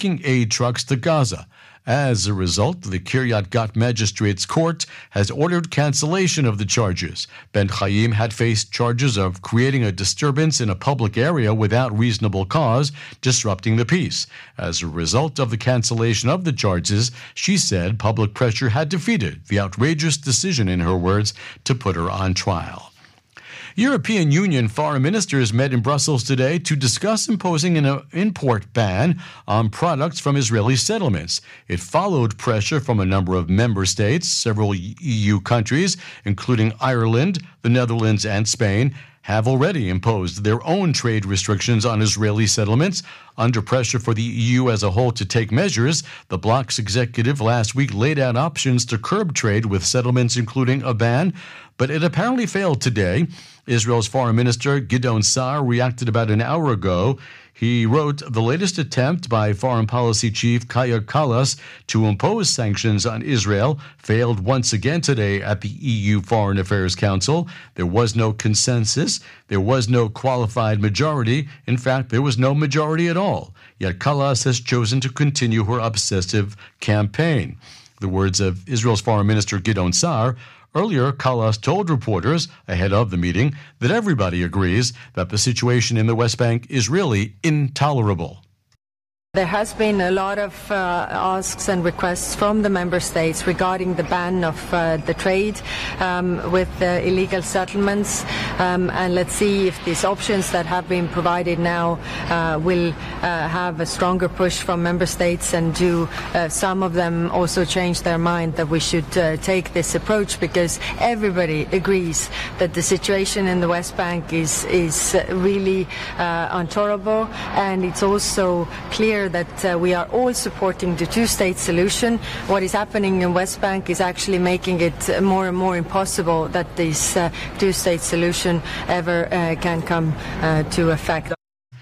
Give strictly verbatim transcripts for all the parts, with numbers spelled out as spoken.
taking aid trucks to Gaza. As a result, the Kiryat Gat Magistrates Court has ordered cancellation of the charges. Ben Chaim had faced charges of creating a disturbance in a public area without reasonable cause, disrupting the peace. As a result of the cancellation of the charges, she said public pressure had defeated the outrageous decision, in her words, to put her on trial. European Union foreign ministers met in Brussels today to discuss imposing an import ban on products from Israeli settlements. It followed pressure from a number of member states. Several E U countries, including Ireland, the Netherlands, and Spain, have already imposed their own trade restrictions on Israeli settlements. Under pressure for the E U as a whole to take measures, the bloc's executive last week laid out options to curb trade with settlements, including a ban, but it apparently failed today. Israel's Foreign Minister Gideon Sa'ar reacted about an hour ago. He wrote, the latest attempt by Foreign Policy Chief Kaja Kallas to impose sanctions on Israel failed once again today at the E U Foreign Affairs Council. There was no consensus. There was no qualified majority. In fact, there was no majority at all. Yet Kallas has chosen to continue her obsessive campaign. The words of Israel's Foreign Minister Gideon Sa'ar. Earlier, Kallas told reporters ahead of the meeting that everybody agrees that the situation in the West Bank is really intolerable. There has been a lot of uh, asks and requests from the member states regarding the ban of uh, the trade um, with uh, illegal settlements, um, and let's see if these options that have been provided now uh, will uh, have a stronger push from member states, and do uh, some of them also change their mind that we should uh, take this approach, because everybody agrees that the situation in the West Bank is, is really uh, intolerable, and it's also clear that uh, we are all supporting the two-state solution. What is happening in West Bank is actually making it more and more impossible that this uh, two-state solution ever uh, can come uh, to effect.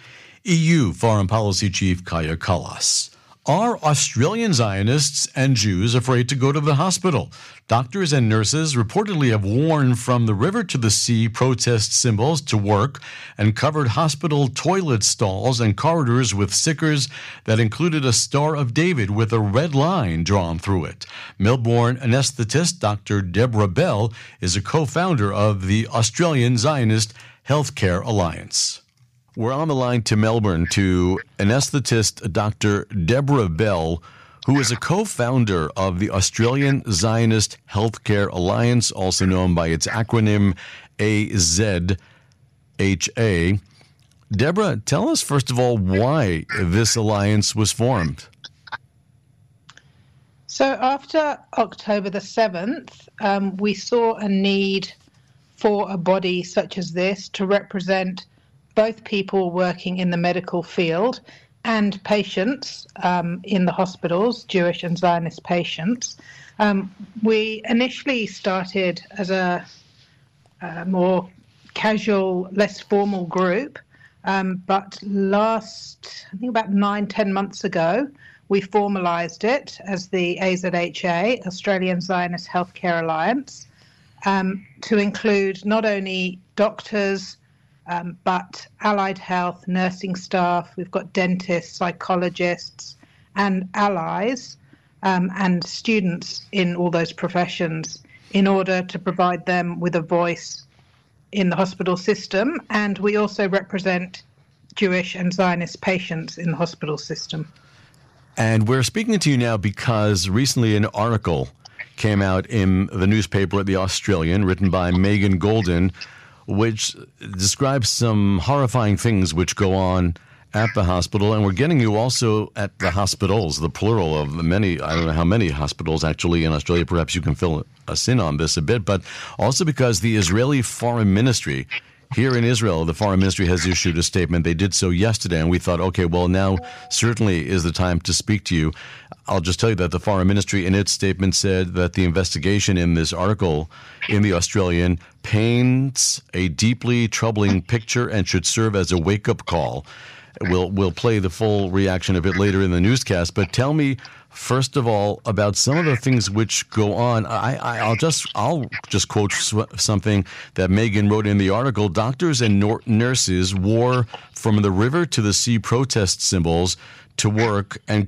E U Foreign Policy Chief Kaja Kallas. Are Australian Zionists and Jews afraid to go to the hospital? Doctors and nurses reportedly have worn From the River to the Sea protest symbols to work and covered hospital toilet stalls and corridors with stickers that included a Star of David with a red line drawn through it. Melbourne anesthetist Doctor Deborah Bell is a co-founder of the Australian Zionist Healthcare Alliance. We're on the line to Melbourne to anesthetist Doctor Deborah Bell, who is a co-founder of the Australian Zionist Healthcare Alliance, also known by its acronym A Z H A. Deborah, tell us first of all why this alliance was formed. So after October the seventh, um, we saw a need for a body such as this to represent both people working in the medical field and patients um, in the hospitals, Jewish and Zionist patients. Um, we initially started as a, a more casual, less formal group, um, but last, I think about nine, ten months ago, we formalised it as the A Z H A, Australian Zionist Healthcare Alliance, um, to include not only doctors, Um, but allied health, nursing staff, we've got dentists, psychologists, and allies, um, and students in all those professions, in order to provide them with a voice in the hospital system. And we also represent Jewish and Zionist patients in the hospital system. And we're speaking to you now because recently an article came out in the newspaper, The Australian, written by Megan Golden, which describes some horrifying things which go on at the hospital. And we're getting you also at the hospitals, the plural of many, I don't know how many hospitals actually in Australia. Perhaps you can fill us in on this a bit, but also because the Israeli Foreign Ministry here in Israel, the Foreign Ministry has issued a statement. They did so yesterday, and we thought, okay, well, now certainly is the time to speak to you. I'll just tell you that the Foreign Ministry in its statement said that the investigation in this article in The Australian paints a deeply troubling picture and should serve as a wake-up call. We'll, we'll play the full reaction of it later in the newscast, but tell me, first of all, about some of the things which go on. I, I, I'll just I'll just quote something that Megan wrote in the article. Doctors and nor- nurses wore From the River to the Sea protest symbols to work and